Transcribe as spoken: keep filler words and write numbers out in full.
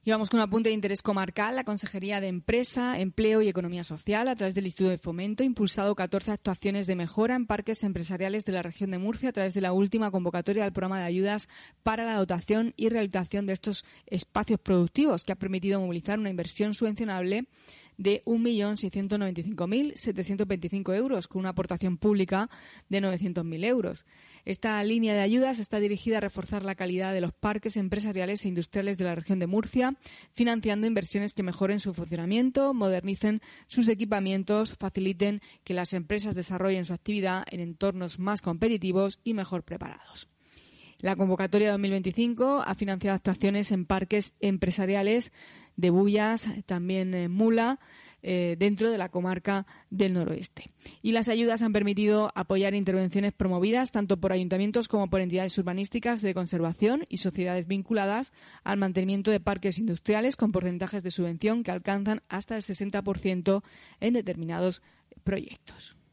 Y vamos con un apunte de interés comarcal. La Consejería de Empresa, Empleo y Economía Social, a través del Instituto de Fomento, ha impulsado catorce actuaciones de mejora en parques empresariales de la región de Murcia a través de la última convocatoria del programa de ayudas para la dotación y rehabilitación de estos espacios productivos, que ha permitido movilizar una inversión subvencionable de un millón seiscientos noventa y cinco mil setecientos veinticinco euros, con una aportación pública de novecientos mil euros. Esta línea de ayudas está dirigida a reforzar la calidad de los parques empresariales e industriales de la región de Murcia, financiando inversiones que mejoren su funcionamiento, modernicen sus equipamientos, faciliten que las empresas desarrollen su actividad en entornos más competitivos y mejor preparados. La convocatoria dos mil veinticinco ha financiado actuaciones en parques empresariales de Bullas, también en Mula, eh, dentro de la comarca del noroeste. Y las ayudas han permitido apoyar intervenciones promovidas tanto por ayuntamientos como por entidades urbanísticas de conservación y sociedades vinculadas al mantenimiento de parques industriales con porcentajes de subvención que alcanzan hasta el sesenta por ciento en determinados proyectos.